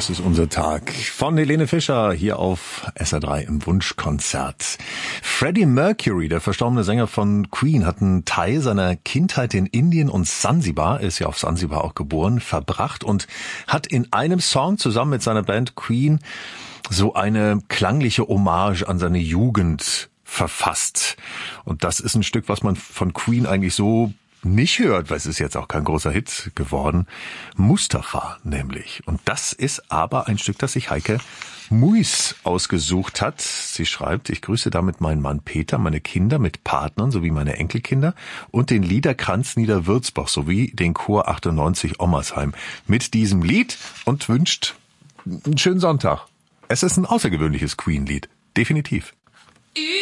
Das ist unser Tag. Von Helene Fischer hier auf SR3 im Wunschkonzert. Freddie Mercury, der verstorbene Sänger von Queen, hat einen Teil seiner Kindheit in Indien und Sansibar, er ist ja auf Sansibar auch geboren, verbracht und hat in einem Song zusammen mit seiner Band Queen so eine klangliche Hommage an seine Jugend verfasst. Und das ist ein Stück, was man von Queen eigentlich so nicht hört, weil es ist jetzt auch kein großer Hit geworden. Mustafa nämlich. Und das ist aber ein Stück, das sich Heike Muis ausgesucht hat. Sie schreibt, ich grüße damit meinen Mann Peter, meine Kinder mit Partnern sowie meine Enkelkinder und den Liederkranz Niederwürzbach sowie den Chor 98 Ommersheim mit diesem Lied und wünscht einen schönen Sonntag. Es ist ein außergewöhnliches Queen-Lied. Definitiv.